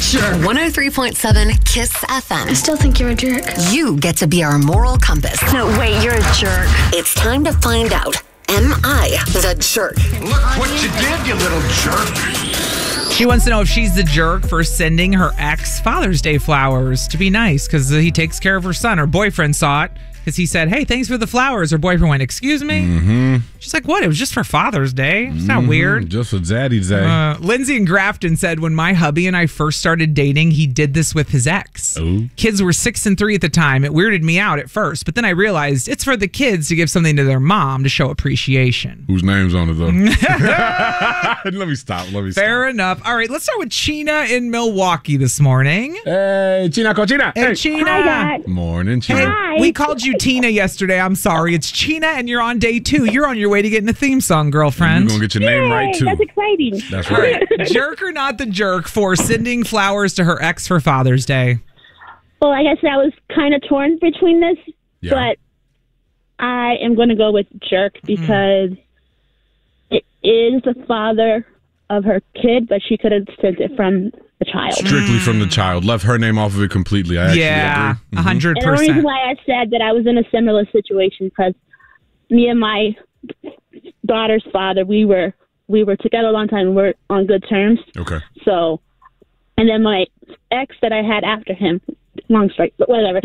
Sure. 103.7 KISS FM. I still think you're a jerk. You get to be our moral compass. No, wait, you're a jerk. It's time to find out, am I the jerk? Look what you did, you little jerk. She wants to know if she's the jerk for sending her ex Father's Day flowers to be nice because he takes care of her son. Her boyfriend saw it because he said, hey, thanks for the flowers. Her boyfriend went, excuse me? Mm-hmm. She's like, what? It was just for Father's Day. It's not weird. Just for Zaddy's Day. Lindsay in Grafton said, when my hubby and I first started dating, he did this with his ex. Oh. Kids were 6 and 3 at the time. It weirded me out at first, but then I realized it's for the kids to give something to their mom to show appreciation. Whose name's on it, though? Let me stop. Fair enough. All right, let's start with Sheena in Milwaukee this morning. Hey, China, Cochina. Hey, Sheena. Hi, Dad. Morning, China. Hi. We called you Tina yesterday. I'm sorry. It's Sheena, and you're on day 2. You're on your way to getting a theme song, girlfriend. You're going to get your name right, too. That's exciting. That's All right. right. Jerk or not the jerk for sending flowers to her ex for Father's Day? Well, like I said, I was kind of torn between this, Yeah. but I am going to go with jerk because it is the father of her kid, but she could have sent it from the child. Strictly from the child. Left her name off of it completely. I actually Yeah, agree. 100%. And the only reason why I said that I was in a similar situation because me and my daughter's father, we were together a long time and we're on good terms. Okay. So, and then my ex that I had after him, long story, but whatever.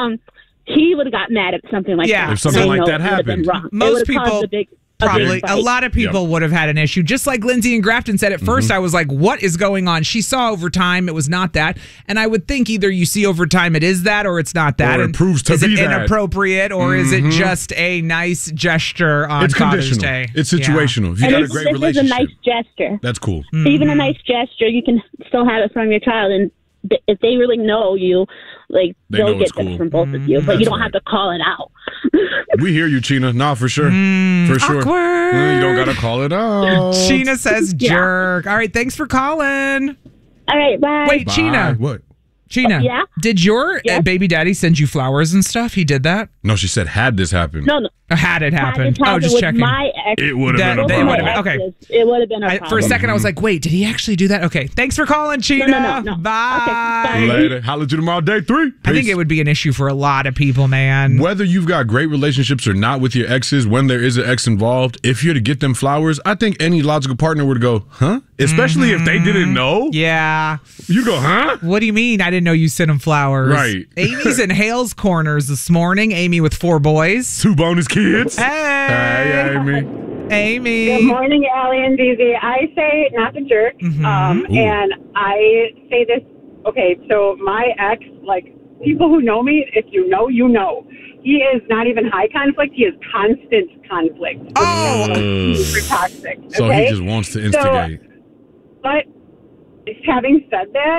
He would have got mad at something like Yeah. that. If something I like know that it would have been happened. wrong. Most It would have caused people a big Probably a fight. lot of people would have had an issue. Just like Lindsay and Grafton said at first, I was like, what is going on? She saw over time it was not that. And I would think either you see over time it is that or it's not that. Or it And proves to is be it that. inappropriate or is it just a nice gesture on It's Father's conditional. Day? It's Yeah. situational. If you And got a it's, great this is a relationship, nice gesture. that's cool. Even a nice gesture, you can still have it from your child. And if they really know you, like, They they'll know get it's this cool. from both of you. But That's you don't right. have to call it out. We hear you, China. Nah, for sure. For sure. Awkward. You don't got to call it out. Sheena says jerk. All right, thanks for calling. All right, bye. Wait, Bye. Sheena. What? Sheena, Yeah? did your Yes? baby daddy send you flowers and stuff? He did that? No, she said, had this happened. No. Or had it happen? This happened just with checking. my ex. It would have That- been a they would've problem. been- okay. It would have been a problem. For a second, I was like, wait, did he actually do that? Okay, thanks for calling, Sheena. No. Bye. Okay, bye. Later. Holla at you tomorrow, day 3. I think Peace. it would be an issue for a lot of people, man. Whether you've got great relationships or not with your exes, when there is an ex involved, if you're to get them flowers, I think any logical partner would go, huh? Especially if they didn't know. Yeah. You go, huh? What do you mean? I didn't know you sent him flowers. Right. Amy's in Hales Corners this morning. Amy with 4 boys. 2 bonus kids. Hey. Hey, Amy. Amy. Good morning, Allie and Zizi. I say not the jerk, Ooh. and I say this. Okay, so my ex, like people who know me, if you know, you know. He is not even high conflict. He is constant conflict. Oh. Super toxic. So okay? he just wants to instigate. But having said that,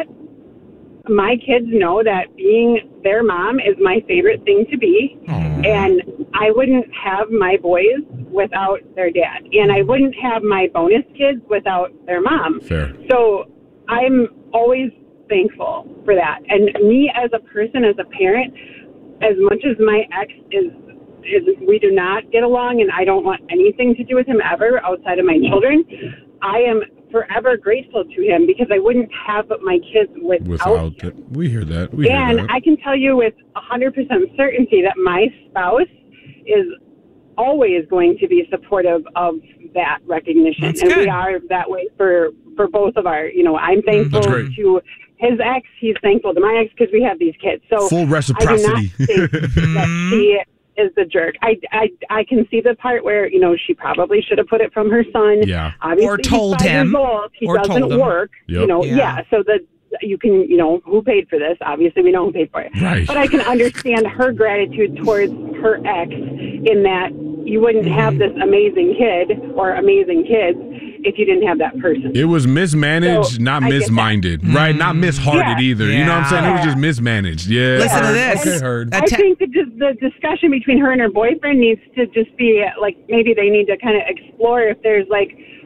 my kids know that being their mom is my favorite thing to be. And I wouldn't have my boys without their dad. And I wouldn't have my bonus kids without their mom. Fair. So I'm always thankful for that. And me as a person, as a parent, as much as my ex is we do not get along and I don't want anything to do with him ever outside of my children, I am forever grateful to him because I wouldn't have my kids without him. We hear that. We hear And that. I can tell you with 100% certainty that my spouse is always going to be supportive of that recognition. That's and good. we are that way for both of our, I'm thankful That's great. to his ex. He's thankful to my ex because we have these kids. So Full I do not reciprocity. think that she is the jerk. I can see the part where, she probably should have put it from her son. Yeah. Obviously, Or told he's 5 him. years old. He Or told doesn't him. work. Yep. Yeah. So that you can, who paid for this? Obviously, we know who paid for it. Right. But I can understand her gratitude towards her ex in that you wouldn't have this amazing kid or amazing kids if you didn't have that person. It was mismanaged, So, not I get that. misminded, right? Not mishearted Yeah. either. You know what I'm saying? It was Yeah. just mismanaged. Yeah. Listen to heard. this. Okay, heard. A I think that just the discussion between her and her boyfriend needs to just be like maybe they need to kind of explore if there's like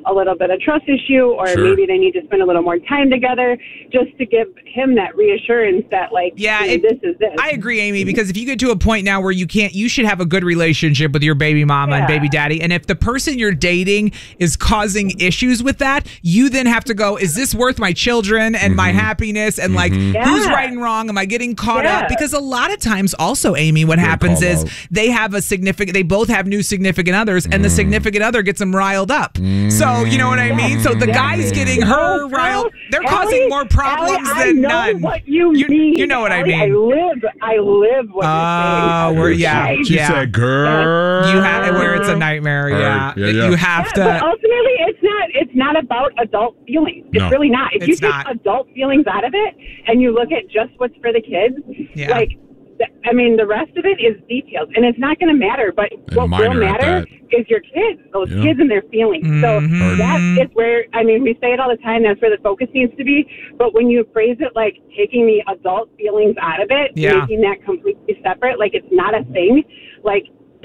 a little bit of trust issue, or Sure. maybe they need to spend a little more time together, just to give him that reassurance that, like, Yeah, you know, this is this. I agree, Amy, because if you get to a point now where you should have a good relationship with your baby mama and Yeah. baby daddy. And if the person you're dating is causing issues with that, you then have to go, is this worth my children and my happiness? And like, who's Yeah. right and wrong? Am I getting caught up? Yeah. Because a lot of times also, Amy, what happens call is out. they both have new significant others and the significant other gets them riled up. So, you know what I mean? So the guy's getting her riled. They're causing more problems Allie, than I know none. what you mean. You know what I Allie, mean. I live what Oh, you're saying. yeah. She said, girl. You have where it's a nightmare, yeah. Yeah, yeah. You have Yeah, but to. ultimately, it's not about adult feelings. It's No. really not. If you It's take not. adult feelings out of it and you look at just what's for the kids, Yeah. like, I mean, the rest of it is details, and it's not going to matter. But what will minor at matter is your kids, those Yeah. kids and their feelings. Mm-hmm. So that is where, I mean, we say it all the time. That's where the focus needs to be. But when you phrase it like taking the adult feelings out of it, Yeah. making that completely separate, like it's not a thing, like.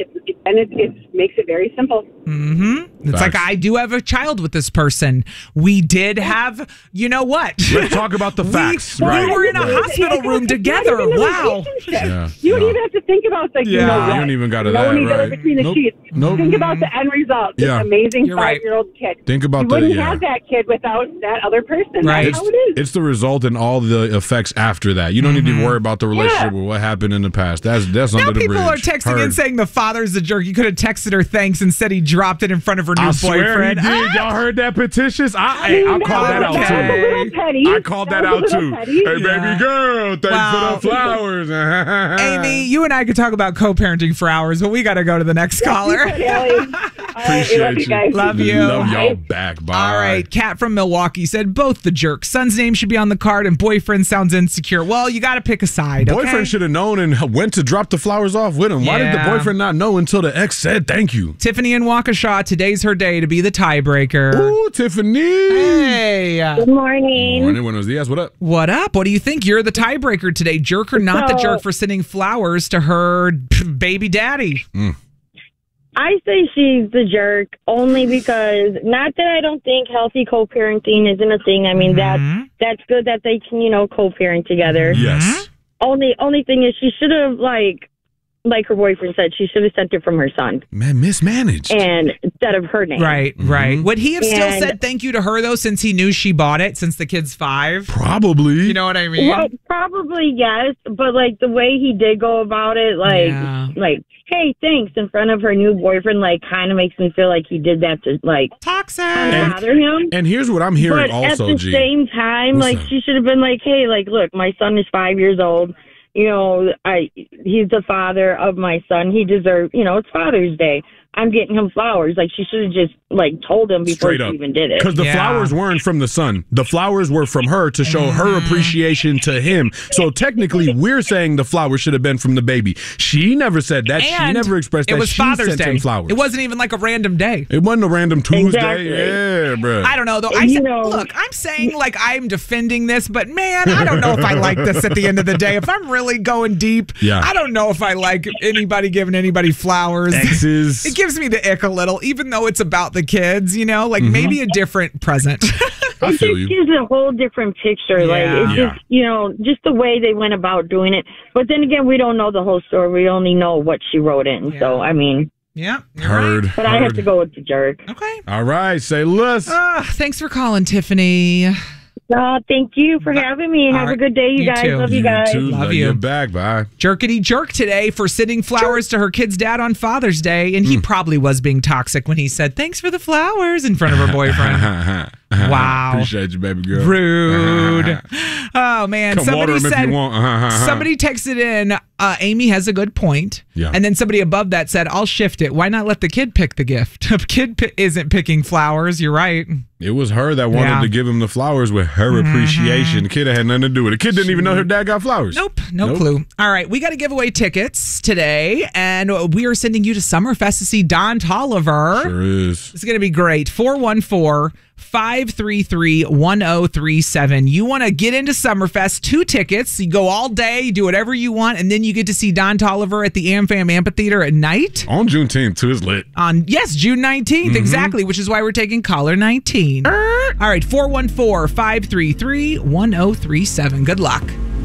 It makes it very simple. It's Facts. like, I do have a child with this person. We did have, you know what? Let's talk about the facts. we right. were in a hospital room It's not together. even a Wow. relationship. Yeah. You don't No. even have to think about the, you Yeah. know You what. don't even gotta knowing that, each other right. between the Nope. sheets. Nope. Think about the end result. This Yeah. amazing You're right. 5-year-old kid. Think about you the- wouldn't yeah. have that kid without that other person. Right. That's how it is. It's the result and all the effects after that. You don't need to worry about the relationship or what happened in the past. That's Now under the people bridge. are texting Heard. and saying the father's a jerk. You could have texted her thanks and said he dropped it in front of her new I swear boyfriend. he did. Y'all heard that petitions? I called that out okay. That was a too. little petty. I called that was out a little too. petty. Hey, baby girl, thanks Wow. for the flowers. Amy, you and I could talk about co-parenting for hours, but we got to go to the next caller. Appreciate love you guys. Love you. Love y'all back. Bye. All right, Kat from Milwaukee said both the jerks. Son's name should be on the card, and boyfriend sounds insecure. Well, you got to pick a side. Okay? Boyfriend should have known and went to drop the flowers off with him. Why did the Yeah. boyfriend not know until the ex said thank you? Tiffany in Waukesha, today's her day to be the tiebreaker. Ooh, Tiffany. Hey, Good morning. Morning, buenos dias. What up? what up? What do you think? You're the tiebreaker today. Jerk or not the So- jerk for sending flowers to her baby daddy? I say she's the jerk only because, not that I don't think healthy co-parenting isn't a thing. I mean, that's good that they can, co-parent together. Yes. Only thing is she should have, like her boyfriend said, she should have sent it from her son Man, mismanaged. and instead of her name. Right, right. Would he have still And- said thank you to her, though, since he knew she bought it, since the kid's 5? Probably. You know what I mean? Well, probably yes, but like the way he did go about it, like, Yeah. hey, thanks, in front of her new boyfriend, like, kind of makes me feel like he did that to, like, Toxic. bother him. And here's what I'm hearing But also, at the G. same time, What's like, that? she should have been like, hey, like, look, my son is 5 years old. He's the father of my son. He deserves, it's Father's Day. I'm getting him flowers. Like, she should have just, like, told him before Straight she up. even did it. Because the Yeah. flowers weren't from the son. The flowers were from her to show her appreciation to him. So technically, we're saying the flowers should have been from the baby. She never said that. She And never expressed it that. was She Father's sent Day. him flowers. It wasn't even like a random day. It wasn't a random Tuesday. Exactly. Yeah, bro. I don't know, though. Look, I'm saying like I'm defending this, but man, I don't know if I like this at the end of the day. If I'm really going deep, Yeah. I don't know if I like anybody giving anybody flowers. Exes. It gives me the ick a little, even though it's about the kids, like maybe a different present. I It feel just you. gives a whole different picture. Like, it's Yeah. just the way they went about doing it. But then again, we don't know the whole story. We only know what she wrote in. Yeah. So, I mean, Yeah. you're Heard. right. but I have to go with the jerk. Okay. All right. Say less. Thanks for calling, Tiffany. Thank you for having me. Have right. a good day, you You guys. too. Love you guys. too. Love Love you. you back. Bye. Jerkity jerk today for sending flowers to her kid's dad on Father's Day. And he probably was being toxic when he said, thanks for the flowers in front of her boyfriend. Wow. Appreciate you, baby girl. Rude. Oh, man. Come water him if you want. Somebody texted in, Amy has a good point. Yeah. And then somebody above that said, I'll shift it. Why not let the kid pick the gift? A kid isn't picking flowers. You're right. It was her that wanted Yeah. to give him the flowers with her appreciation. The kid had nothing to do with it. The kid didn't even know her dad got flowers. Nope, no clue. All right, we got to give away tickets today, and we are sending you to Summerfest to see Don Tolliver. Sure is. It's going to be great. 414-533-1037. You want to get into Summerfest, 2 tickets. You go all day, you do whatever you want, and then you get to see Don Toliver at the AmFam Amphitheater at night. On Juneteenth, too, is lit. Yes, June 19th, exactly, which is why we're taking caller 19. All right, 414-533-1037. Good luck.